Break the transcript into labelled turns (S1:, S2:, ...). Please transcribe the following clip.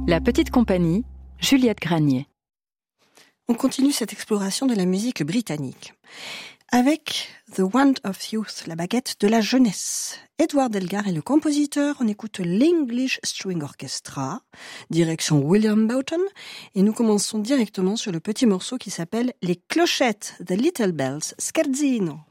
S1: La petite compagnie, Juliette Granier.
S2: On continue cette exploration de la musique britannique avec The Wand of Youth, la baguette de la jeunesse. Edward Elgar est le compositeur, on écoute l'English String Orchestra, direction William Boughton, et nous commençons directement sur le petit morceau qui s'appelle Les clochettes, The Little Bells Scherzino.